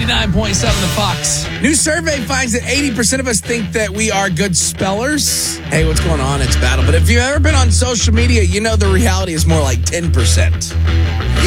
99.7 The Fox. New survey finds that 80% of us think that we are good spellers. Hey, what's going on? It's Battle. But if you've ever been on social media, you know the reality is more like 10%.